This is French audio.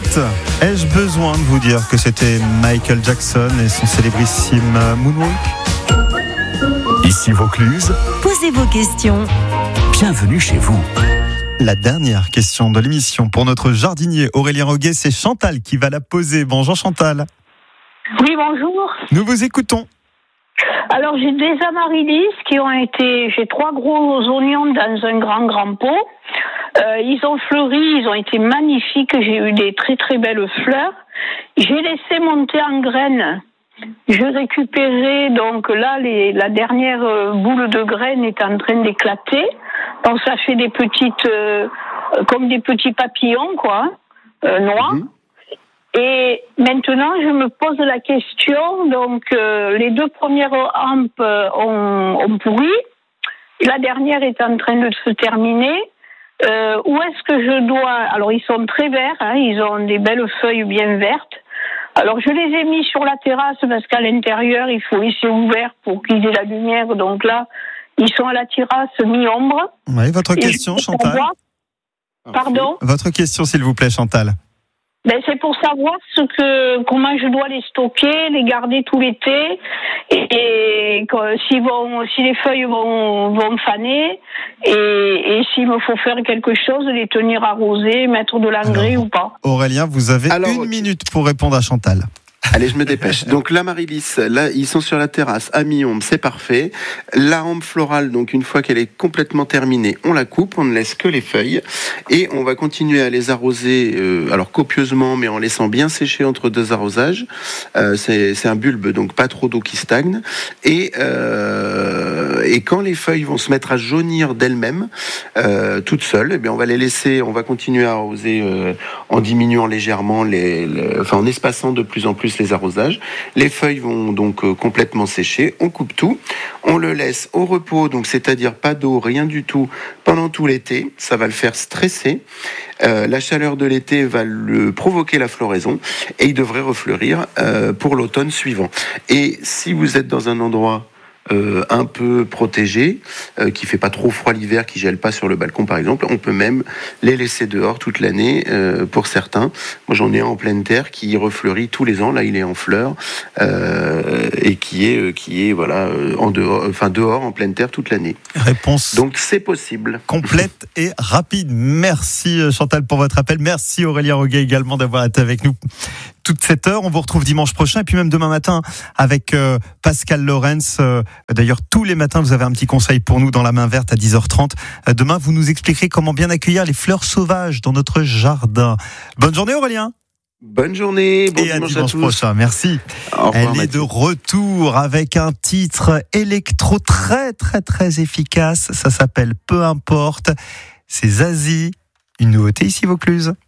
Moonwalk. Ai-je besoin de vous dire que c'était Michael Jackson et son célébrissime Moonwalk? Ici Vaucluse, Posez vos questions. bienvenue chez vous. La dernière question de l'émission pour notre jardinier Aurélien Roguet, c'est Chantal qui va la poser. Bonjour Chantal. Oui, bonjour. Nous vous écoutons. Alors, j'ai des amaryllis j'ai 3 gros oignons dans un grand pot. Ils ont fleuri, ils ont été magnifiques. J'ai eu des très très belles fleurs. J'ai laissé monter en graines. Je récupérais, donc là, la dernière boule de graines est en train d'éclater. Donc ça fait des petites, comme des petits papillons, quoi, noirs. Et maintenant, je me pose la question, donc les 2 premières hampes ont pourri, la dernière est en train de se terminer. Où est-ce que je dois... Alors, ils sont très verts, ils ont des belles feuilles bien vertes. Alors, je les ai mis sur la terrasse parce qu'à l'intérieur, il faut laisser ouvert pour qu'ils aient la lumière. Donc là, ils sont à la terrasse mi-ombre. Oui, votre question, Chantal. Pardon ? Votre question, s'il vous plaît, Chantal. C'est pour savoir comment je dois les stocker, les garder tout l'été, et si les feuilles vont faner, et s'il me faut faire quelque chose, les tenir arrosés, mettre de l'engrais ou pas. Aurélien, vous avez 1 minute pour répondre à Chantal. Allez, je me dépêche. Donc l'amaryllis, là, ils sont sur la terrasse à mi-ombre, c'est parfait. La hampe florale, donc une fois qu'elle est complètement terminée, on la coupe, on ne laisse que les feuilles et on va continuer à les arroser, alors copieusement, mais en laissant bien sécher entre 2 arrosages. C'est un bulbe, donc pas trop d'eau qui stagne. Et quand les feuilles vont se mettre à jaunir d'elles-mêmes, toutes seules, eh bien on va les laisser, on va continuer à arroser en diminuant légèrement en espaçant de plus en plus les arrosages. Les feuilles vont donc complètement sécher. On coupe tout. On le laisse au repos, donc c'est-à-dire pas d'eau, rien du tout, pendant tout l'été. Ça va le faire stresser. La chaleur de l'été va le provoquer la floraison et il devrait refleurir pour l'automne suivant. Et si vous êtes dans un endroit un peu protégé, qui fait pas trop froid l'hiver, qui gèle pas sur le balcon par exemple, on peut même les laisser dehors toute l'année pour certains. Moi j'en ai un en pleine terre qui refleurit tous les ans, là il est en fleurs et qui est voilà dehors en pleine terre toute l'année. Réponse donc c'est possible. Complète et rapide. Merci Chantal pour votre appel. Merci Aurélien Roguet également d'avoir été avec nous toute cette heure. On vous retrouve dimanche prochain et puis même demain matin avec Pascal Lorenz. D'ailleurs, tous les matins, vous avez un petit conseil pour nous dans la main verte à 10h30. Demain, vous nous expliquerez comment bien accueillir les fleurs sauvages dans notre jardin. Bonne journée Aurélien. Bonne journée, bon et dimanche à dimanche tous. Prochain. Merci. Elle est de retour avec un titre électro très très très efficace. Ça s'appelle Peu importe. C'est Zazie, une nouveauté ici Vaucluse.